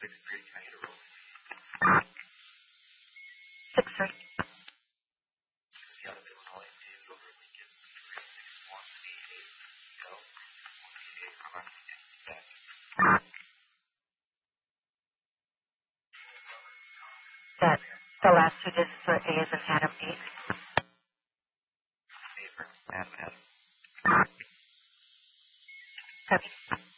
6-3. That the last two digits are A as in Adam 8. Copy.